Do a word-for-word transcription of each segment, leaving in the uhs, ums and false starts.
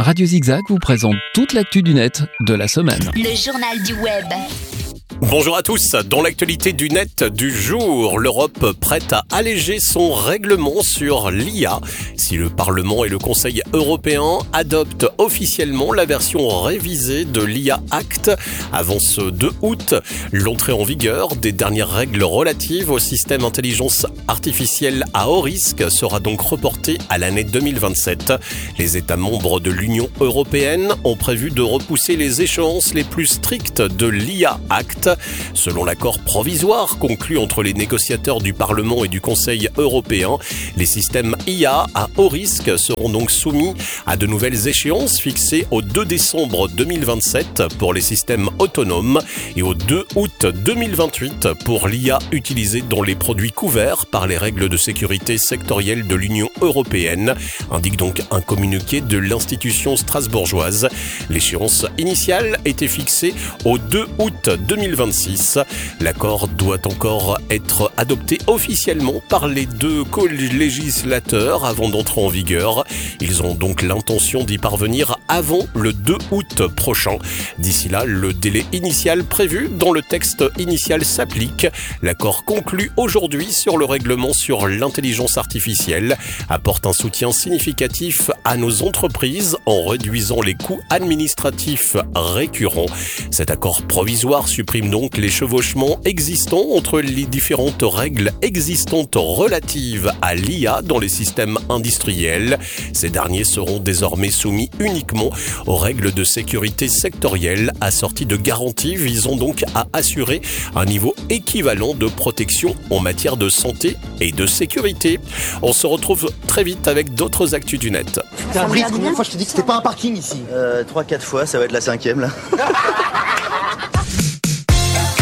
Radio Zigzag vous présente toute l'actu du net de la semaine. Le journal du web. Bonjour à tous. Dans l'actualité du net du jour, l'Europe prête à alléger son règlement sur l'I A. Si le Parlement et le Conseil européen adoptent officiellement la version révisée de l'I A Act avant ce deux août, l'entrée en vigueur des dernières règles relatives au système intelligence artificielle à haut risque sera donc reportée à l'année deux mille vingt-sept. Les États membres de l'Union européenne ont prévu de repousser les échéances les plus strictes de l'I A Act. Selon l'accord provisoire conclu entre les négociateurs du Parlement et du Conseil européen, les systèmes I A à haut risque seront donc soumis à de nouvelles échéances fixées au deux décembre deux mille vingt-sept pour les systèmes autonomes et au deux août deux mille vingt-huit pour l'I A utilisée dans les produits couverts par les règles de sécurité sectorielle de l'Union européenne, indique donc un communiqué de l'institution strasbourgeoise. L'échéance initiale était fixée au deux août deux mille vingt-six. L'accord doit encore être adopté officiellement par les deux co-législateurs avant d'entrer en vigueur. Ils ont donc l'intention d'y parvenir avant le deux août prochain. D'ici là, le délai initial prévu dans le texte initial s'applique. L'accord conclu aujourd'hui sur le règlement sur l'intelligence artificielle apporte un soutien significatif à nos entreprises en réduisant les coûts administratifs récurrents. Cet accord provisoire supprime donc les chevauchements existants entre les différentes règles existantes relatives à l'I A dans les systèmes industriels. Ces derniers seront désormais soumis uniquement aux règles de sécurité sectorielle assorties de garanties visant donc à assurer un niveau équivalent de protection en matière de santé et de sécurité. On se retrouve très vite avec d'autres actus du net. Putain, Brice, combien de fois je te dis que c'était pas un parking ici? Euh, trois quatre fois, ça va être la cinquième là.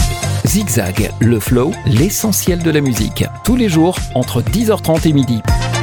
Zigzag, le flow, l'essentiel de la musique. Tous les jours entre dix heures trente et midi.